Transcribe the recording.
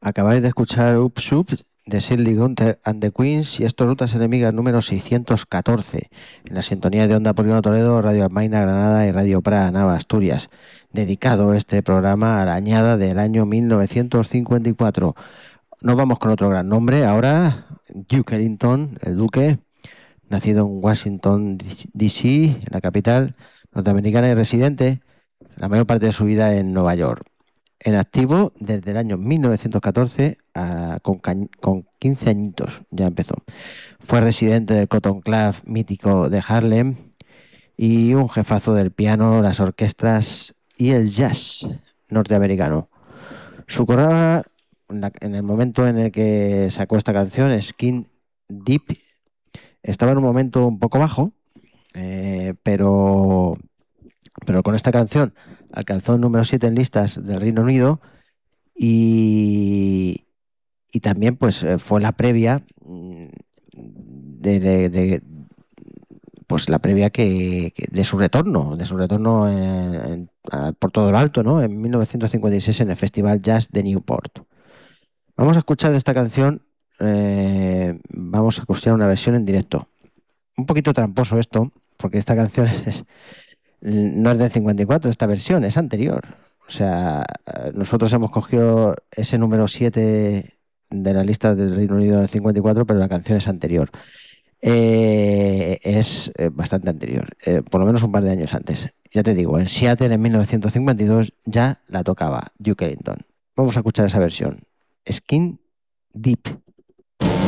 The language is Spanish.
Acabáis de escuchar Up Soup de Shirley Gunther and the Queens y esto Rutas Enemigas número 614 en la sintonía de Onda Polígono Toledo, Radio Almaina Granada y Radio Praga Nava Asturias. Dedicado este programa a la añada del año 1954. Nos vamos con otro gran nombre. Ahora, Duke Ellington, el Duque, nacido en Washington, D.C., en la capital norteamericana y residente la mayor parte de su vida en Nueva York. En activo desde el año 1914 con 15 añitos ya empezó. Fue residente del Cotton Club mítico de Harlem y un jefazo del piano, las orquestas y el jazz norteamericano. Su carrera, en el momento en el que sacó esta canción, Skin Deep, estaba en un momento un poco bajo, pero con esta canción alcanzó el número 7 en listas del Reino Unido y también pues fue la previa pues la previa de su retorno por todo lo alto, ¿no? En 1956 en el Festival Jazz de Newport. Vamos a escuchar esta canción, vamos a escuchar una versión en directo. Un poquito tramposo esto, porque esta canción no es del 54, esta versión es anterior. O sea, nosotros hemos cogido ese número 7 de la lista del Reino Unido del 54, pero la canción es anterior. Es bastante anterior, por lo menos un par de años antes. Ya te digo, en Seattle en 1952 ya la tocaba Duke Ellington. Vamos a escuchar esa versión. Skin Deep.